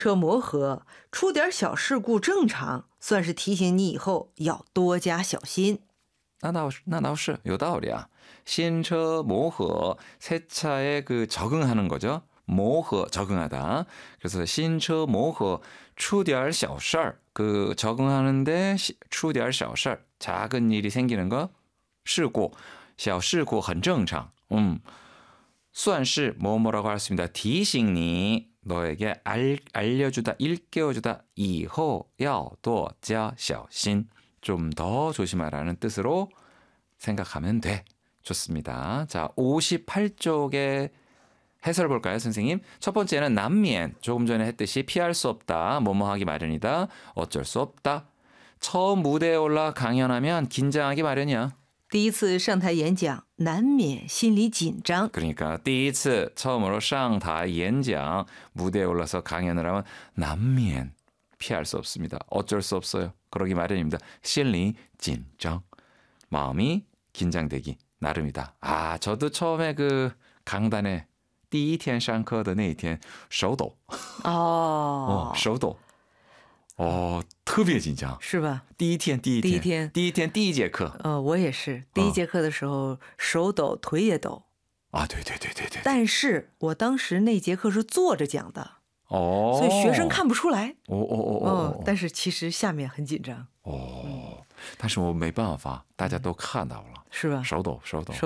车磨合，出点小事故正常，算是提醒你以后要多加小心。 那倒是有道理啊. 신차 모허, 새 차에 적응하는 거죠. 모허, 적응하다. 그래서 신차 모허, 出点小事儿, 적응하는데 出点小事儿, 작은 일이 생기는 거, 事故, 小事故很正常. 算是뭐뭐라고 할 수 있습니다. 提醒你, 너에게 알려주다, 일깨워주다, 以后要多加小心. 좀 더 조심하라는 뜻으로 생각하면 돼. 좋습니다. 자, 58쪽에 해설 볼까요, 선생님? 첫 번째는 난면, 조금 전에 했듯이 피할 수 없다, 뭐뭐 하기 마련이다, 어쩔 수 없다. 처음 무대에 올라 강연하면 긴장하기 마련이야. 第一次上台演讲，难免心里紧张。 그러니까 第一次 처음으로 上台演讲, 무대에 올라서 강연을 하면 난면, 피할 수 없습니다. 어쩔 수 없어요. 그러기 마련입니다. 실리 긴장. 마음이 긴장되기 나름이다. 아, 저도 처음에 강단에 第一天上课的那一天手抖. 手抖. 特别紧张。 是吧？ 第一天第一节课。 我也是，第一节课的时候手抖，腿也抖。 啊，对。 但是我当时那节课是坐着讲的。所以学生看不出来。但是其实下面很紧张。 但是我没办法，大家都看到了， 是吧？ 手抖。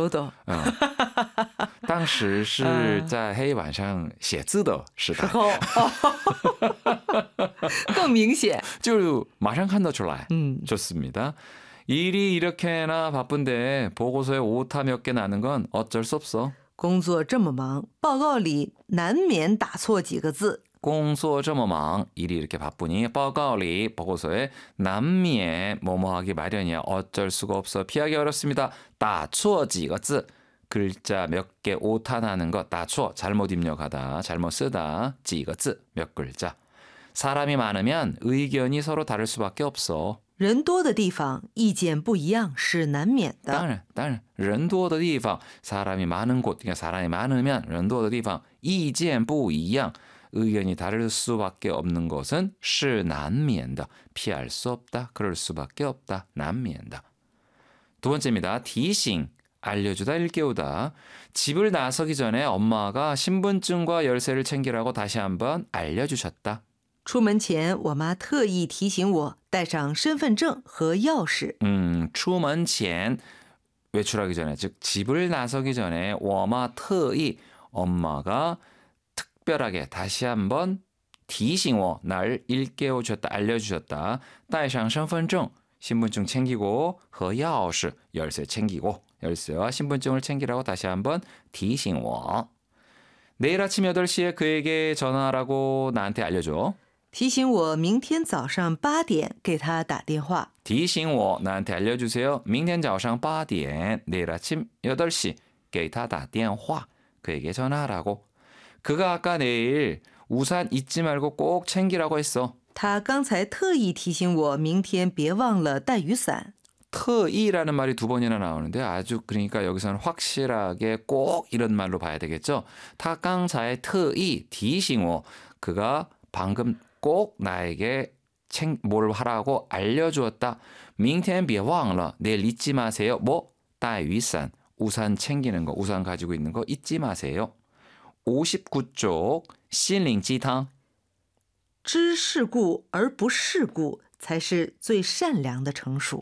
当时是在黑板上写字的时代， 更明显， 就马上看得出来。좋습니다. 일이 이렇게나 바쁜데 보고서에 오타 몇 개 나는 건 어쩔 수 없어. 工作这么忙，报告里难免打错几个字。 工作这么忙, 일이 이렇게 바쁘니 报告里, 보고서에 난免뭐뭐하기 마련이야. 어쩔 수가 없어. 피하기 어렵습니다. 打错几个字, 글자 몇 개 오타 나는 것. 打错, 잘못 입력하다, 잘못 쓰다. 几个字, 몇 글자. 사람이 많으면 의견이 서로 다를 수밖에 없어. 人多的地方意见不一样是难免的。 当然人多的地方, 사람이 많은 곳, 그러니까 사람이 많으면 人多的地方, 意见不一样. 의견이 다를 수밖에 없는 것은 是难免的. 피할 수 없다. 그럴 수밖에 없다. 难免的. 두 번째입니다. 提醒, 알려주다, 일깨우다. 집을 나서기 전에 엄마가 신분증과 열쇠를 챙기라고 다시 한번 알려주셨다. 出门前我妈特意提醒我带上身份证和钥匙。 出门前, 외출하기 전에, 즉 집을 나서기 전에 我妈特意, 엄마가 특별하게 다시 한번 提醒我, 날 일깨워 주셨다, 알려주셨다. 带上身份证, 신분증 챙기고, 和钥匙, 열쇠 챙기고, 열쇠와 신분증을 챙기라고 다시 한번 提醒我. 내일 아침 8시에 그에게 전화하라고 나한테 알려줘. 提醒我明天早上8点给他打电话. 提醒我, 나한테 알려주세요. 明天早上8点, 내일 아침 8시, 给他打电话, 그에게 전화하라고. 그가 아까 내일 우산 잊지 말고 꼭 챙기라고 했어. 他刚才特意提醒我明天别忘了带雨伞. 特意라는 말이 두 번이나 나오는데 아주 그러니까 여기서는 확실하게 꼭 이런 말로 봐야 되겠죠. 他刚才特意提醒我, 그가 방금 꼭 나에게 뭘 하라고 알려주었다. 明天别忘了, 내일 잊지 마세요. 뭐? 带雨伞, 우산 챙기는 거, 우산 가지고 있는 거 잊지 마세요. 59쪽, 心灵鸡汤. 知世故而不世故才是最善良的成熟.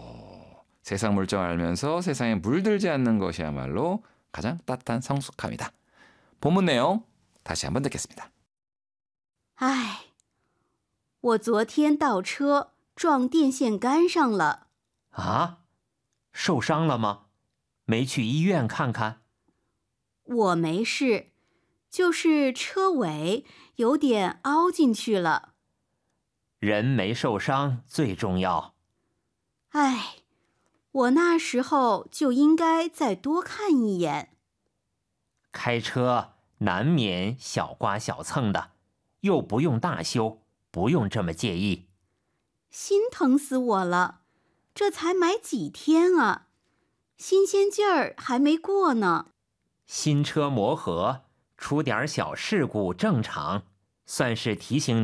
세상 물정 알면서 세상에 물들지 않는 것이야말로 가장 따뜻한 성숙함이다. 본문 내용 다시 한번 듣겠습니다. 唉，我昨天倒车撞电线杆上了。 啊？受伤了吗？没去医院看看？ 我没事，就是车尾有点凹进去了。 人没受伤最重要。 唉，我那时候就应该再多看一眼。 开车难免小刮小蹭的，又不用大修，不用这么介意。 心疼死我了，这才买几天啊，新鲜劲儿还没过呢。 新车磨合，出点小事故正常，算是提醒